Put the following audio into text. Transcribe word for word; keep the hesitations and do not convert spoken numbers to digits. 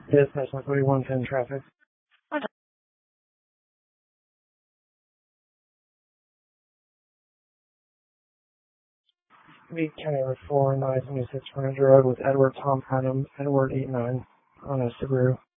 Yes, that's my forty-one ten traffic. Meet County Road four, nine seventy-six Furniture Road with Edward Tom Adam, Edward eight nine on a Subaru.